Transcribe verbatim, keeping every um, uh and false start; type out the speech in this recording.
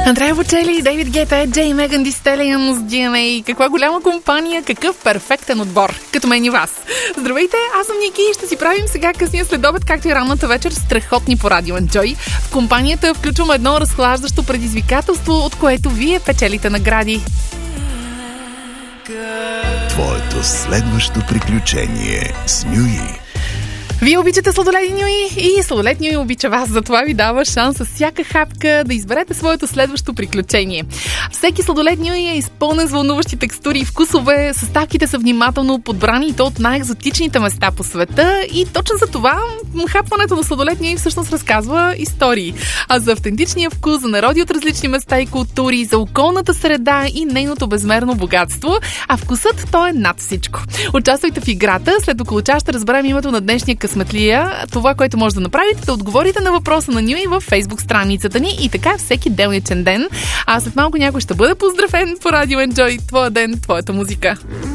Андрея Бочели, Дейвид Гета, Джей Меган Ди Стелиан с Джи Ен Ей. Каква голяма компания, какъв перфектен отбор, като мен и вас. Здравейте, аз съм Ники и ще си правим сега късния следобед, както и ранната вечер, страхотни по Радио Enjoy. В компанията включвам едно разхлаждащо предизвикателство, от което вие печелите награди. Твоето следващо приключение с Нюи. Вие обичате сладоледи Нюи и сладолед Нюи обича вас, затова ви дава шанс с всяка хапка да изберете своето следващо приключение. Всеки сладолед Нюи е изпълнен с вълнуващи текстури и вкусове, съставките са внимателно подбрани и то от най-екзотичните места по света и точно за това хапването на сладолед Нюи всъщност разказва истории. А за автентичния вкус, за народи от различни места и култури, за околната среда и нейното безмерно богатство, а вкусът то е над всичко. Участвайте в играта, след около час ще разберем името на днешния късметлия. Това, което може да направите, да отговорите на въпроса на Нюи във Фейсбук страницата ни и така всеки делничен ден. А след малко някой ще бъде поздравен по Радио Enjoy. Твоя ден, твоята музика.